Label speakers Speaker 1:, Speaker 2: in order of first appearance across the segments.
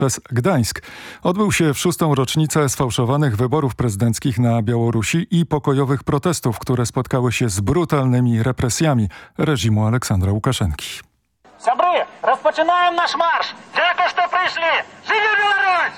Speaker 1: PES Gdańsk. Odbył się w 6. rocznicę sfałszowanych wyborów prezydenckich na Białorusi i pokojowych protestów, które spotkały się z brutalnymi represjami reżimu Aleksandra Łukaszenki.
Speaker 2: Сябры, rozpoczynamy nasz marsz! Dziękuję, że przyszli! Żyje Białoruś!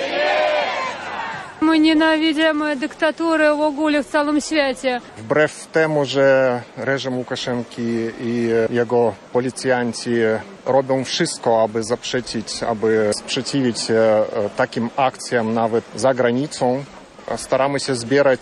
Speaker 3: My nienawidzimy dyktatury w ogóle w całym świecie.
Speaker 4: Wbrew temu, że reżim Łukaszenki i jego policjanci robią wszystko, aby zaprzeczyć, aby sprzeciwić się takim akcjom nawet za granicą, staramy się zbierać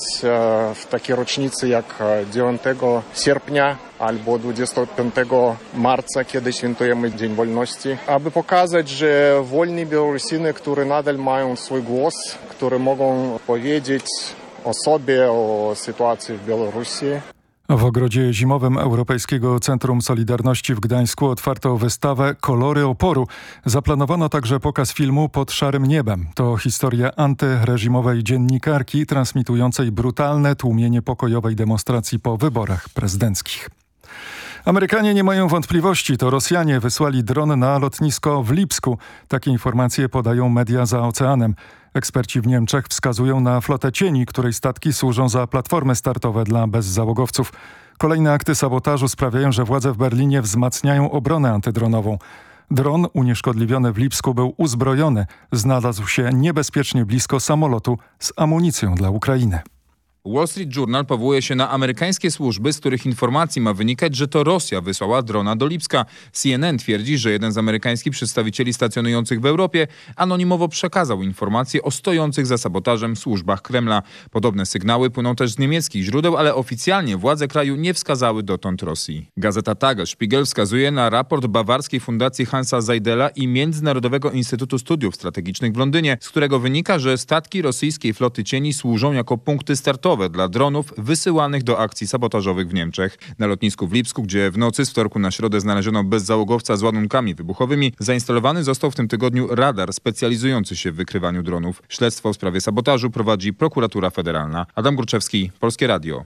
Speaker 4: w takie rocznicy jak 9 sierpnia albo 25 marca, kiedy świętujemy Dzień Wolności, aby pokazać, że wolni Białorusini, którzy nadal mają swój głos, którzy mogą powiedzieć o sobie, o sytuacji w Białorusi.
Speaker 1: W ogrodzie zimowym Europejskiego Centrum Solidarności w Gdańsku otwarto wystawę Kolory oporu. Zaplanowano także pokaz filmu Pod szarym niebem. To historia antyreżimowej dziennikarki transmitującej brutalne tłumienie pokojowej demonstracji po wyborach prezydenckich. Amerykanie nie mają wątpliwości, to Rosjanie wysłali dron na lotnisko w Lipsku. Takie informacje podają media za oceanem. Eksperci w Niemczech wskazują na flotę cieni, której statki służą za platformy startowe dla bezzałogowców. Kolejne akty sabotażu sprawiają, że władze w Berlinie wzmacniają obronę antydronową. Dron unieszkodliwiony w Lipsku był uzbrojony. Znalazł się niebezpiecznie blisko samolotu z amunicją dla Ukrainy.
Speaker 5: Wall Street Journal powołuje się na amerykańskie służby, z których informacji ma wynikać, że to Rosja wysłała drona do Lipska. CNN twierdzi, że jeden z amerykańskich przedstawicieli stacjonujących w Europie anonimowo przekazał informacje o stojących za sabotażem służbach Kremla. Podobne sygnały płyną też z niemieckich źródeł, ale oficjalnie władze kraju nie wskazały dotąd Rosji. Gazeta Tagesspiegel wskazuje na raport bawarskiej fundacji Hansa Seidela i Międzynarodowego Instytutu Studiów Strategicznych w Londynie, z którego wynika, że statki rosyjskiej floty cieni służą jako punkty startowe dla dronów wysyłanych do akcji sabotażowych w Niemczech. Na lotnisku w Lipsku, gdzie w nocy z wtorku na środę znaleziono bezzałogowca z ładunkami wybuchowymi, zainstalowany został w tym tygodniu radar specjalizujący się w wykrywaniu dronów. Śledztwo w sprawie sabotażu prowadzi prokuratura federalna. Adam Gruczewski, Polskie Radio.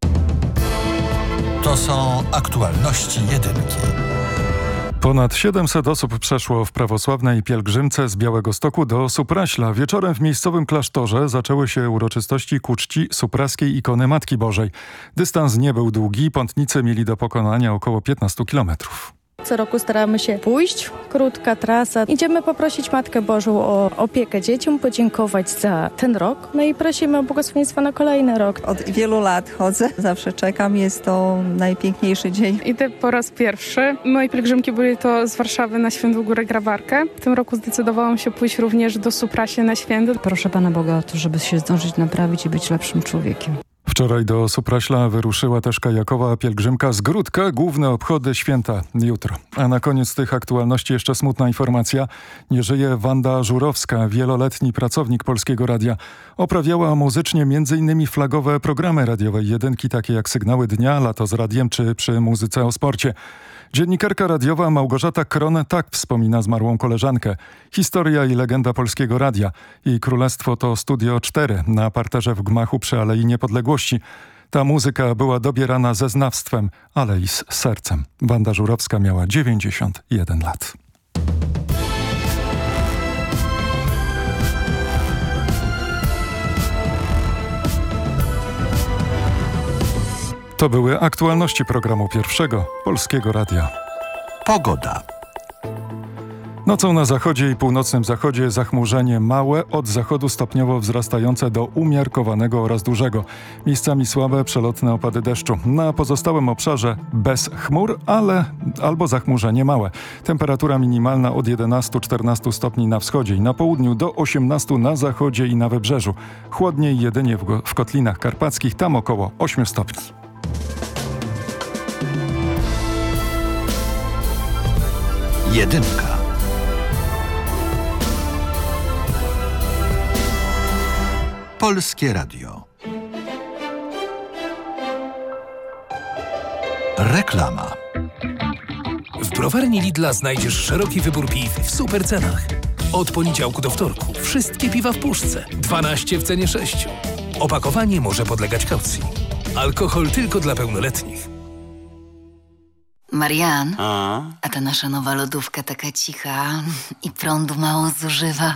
Speaker 6: To są aktualności jedynki.
Speaker 1: Ponad 700 osób przeszło w prawosławnej pielgrzymce z Białegostoku do Supraśla. Wieczorem w miejscowym klasztorze zaczęły się uroczystości ku czci supraskiej ikony Matki Bożej. Dystans nie był długi, pątnicy mieli do pokonania około 15 kilometrów.
Speaker 7: Co roku staramy się pójść, krótka trasa. Idziemy poprosić Matkę Bożą o opiekę dzieciom, podziękować za ten rok. No i prosimy o błogosławieństwo na kolejny rok.
Speaker 8: Od wielu lat chodzę, zawsze czekam, jest to najpiękniejszy dzień.
Speaker 9: Idę po raz pierwszy. Moje pielgrzymki były to z Warszawy na Świętą Górę Grabarkę. W tym roku zdecydowałam się pójść również do Suprasie na Święty.
Speaker 10: Proszę Pana Boga o to, żeby się zdążyć naprawić i być lepszym człowiekiem.
Speaker 1: Wczoraj do Supraśla wyruszyła też kajakowa pielgrzymka z Gródka. Główne obchody święta jutro. A na koniec tych aktualności jeszcze smutna informacja. Nie żyje Wanda Żurowska, wieloletni pracownik Polskiego Radia. Oprawiała muzycznie m.in. flagowe programy radiowej jedynki, takie jak Sygnały Dnia, Lato z Radiem czy Przy muzyce o sporcie. Dziennikarka radiowa Małgorzata Kron tak wspomina zmarłą koleżankę. Historia i legenda Polskiego Radia. Jej królestwo to Studio 4 na parterze w gmachu przy Alei Niepodległości. Ta muzyka była dobierana ze znawstwem, ale i z sercem. Wanda Żurowska miała 91 lat. To były aktualności programu pierwszego Polskiego Radia.
Speaker 6: Pogoda.
Speaker 1: Nocą na zachodzie i północnym zachodzie zachmurzenie małe, od zachodu stopniowo wzrastające do umiarkowanego oraz dużego. Miejscami słabe, przelotne opady deszczu. Na pozostałym obszarze bez chmur, ale albo zachmurzenie małe. Temperatura minimalna od 11-14 stopni na wschodzie i na południu do 18 na zachodzie i na wybrzeżu. Chłodniej jedynie w kotlinach karpackich, tam około 8 stopni.
Speaker 6: Jedynka. Polskie Radio. Reklama.
Speaker 11: W browarni Lidla znajdziesz szeroki wybór piw w super cenach. Od poniedziałku do wtorku wszystkie piwa w puszce. 12 w cenie 6. Opakowanie może podlegać kaucji. Alkohol tylko dla pełnoletnich.
Speaker 12: Marian, a ta nasza nowa lodówka taka cicha i prądu mało zużywa.